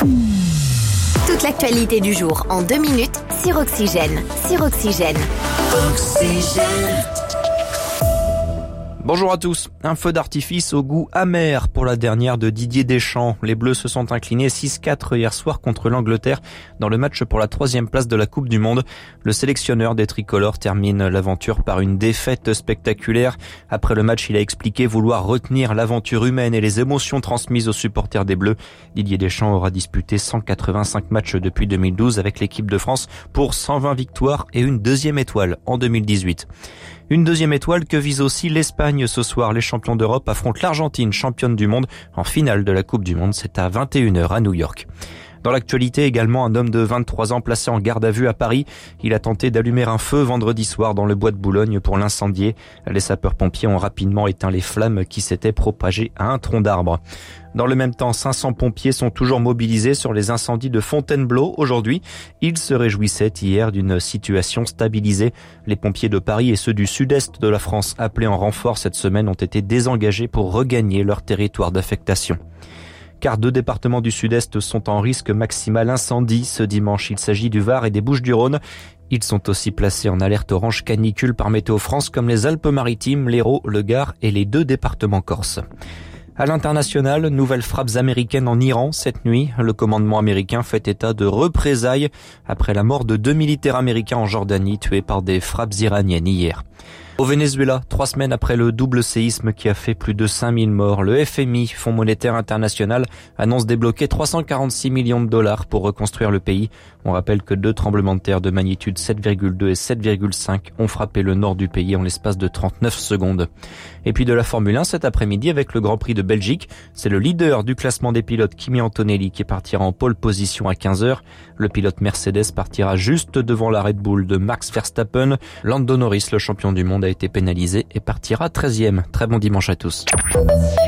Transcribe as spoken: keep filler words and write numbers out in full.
Toute l'actualité du jour en deux minutes sur Oxygène. Sur Oxygène. Oxygène. Bonjour à tous. Un feu d'artifice au goût amer pour la dernière de Didier Deschamps. Les Bleus se sont inclinés six quatre hier soir contre l'Angleterre dans le match pour la troisième place de la Coupe du Monde. Le sélectionneur des tricolores termine l'aventure par une défaite spectaculaire. Après le match, il a expliqué vouloir retenir l'aventure humaine et les émotions transmises aux supporters des Bleus. Didier Deschamps aura disputé cent quatre-vingt-cinq matchs depuis deux mille douze avec l'équipe de France pour cent vingt victoires et une deuxième étoile en deux mille dix-huit. Une deuxième étoile que vise aussi l'Espagne ce soir. Les champions d'Europe affrontent l'Argentine, championne du monde, en finale de la Coupe du Monde. C'est à vingt et une heures à New York. Dans l'actualité également, un homme de vingt-trois ans placé en garde à vue à Paris. Il a tenté d'allumer un feu vendredi soir dans le bois de Boulogne pour l'incendier. Les sapeurs-pompiers ont rapidement éteint les flammes qui s'étaient propagées à un tronc d'arbre. Dans le même temps, cinq cents pompiers sont toujours mobilisés sur les incendies de Fontainebleau aujourd'hui. Ils se réjouissaient hier d'une situation stabilisée. Les pompiers de Paris et ceux du sud-est de la France appelés en renfort cette semaine ont été désengagés pour regagner leur territoire d'affectation. Car deux départements du sud-est sont en risque maximal incendie ce dimanche. Il s'agit du Var et des Bouches-du-Rhône. Ils sont aussi placés en alerte orange canicule par Météo France comme les Alpes-Maritimes, l'Hérault, le Gard et les deux départements corses. À l'international, nouvelles frappes américaines en Iran cette nuit. Le commandement américain fait état de représailles après la mort de deux militaires américains en Jordanie tués par des frappes iraniennes hier. Au Venezuela, trois semaines après le double séisme qui a fait plus de cinq mille morts, le F M I, Fonds monétaire international, annonce débloquer trois cent quarante-six millions de dollars pour reconstruire le pays. On rappelle que deux tremblements de terre de magnitude sept virgule deux et sept virgule cinq ont frappé le nord du pays en l'espace de trente-neuf secondes. Et puis de la Formule un cet après-midi avec le Grand Prix de Belgique. C'est le leader du classement des pilotes, Kimi Antonelli, qui partira en pole position à quinze heures. Le pilote Mercedes partira juste devant la Red Bull de Max Verstappen. Lando Norris, le champion du monde, a été pénalisé et partira treizième. Très bon dimanche à tous.